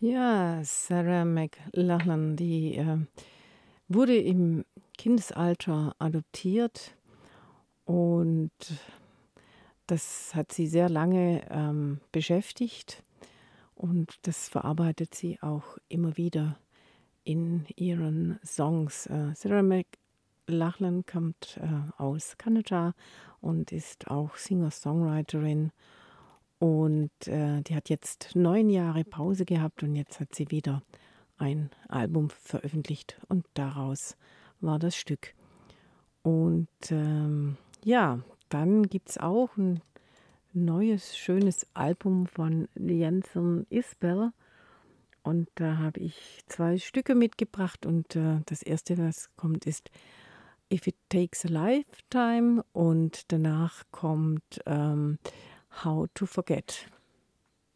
Ja, Sarah McLachlan, die wurde im Kindesalter adoptiert und das hat sie sehr lange beschäftigt und das verarbeitet sie auch immer wieder in ihren Songs. Sarah McLachlan kommt aus Kanada und ist auch Singer-Songwriterin und die hat jetzt 9 Jahre Pause gehabt und jetzt hat sie wieder ein Album veröffentlicht und daraus war das Stück. Und ja, dann gibt es auch ein neues, schönes Album von Jensen Isbell. Und da habe ich 2 Stücke mitgebracht und das erste, was kommt, ist If It Takes a Lifetime und danach kommt How to Forget.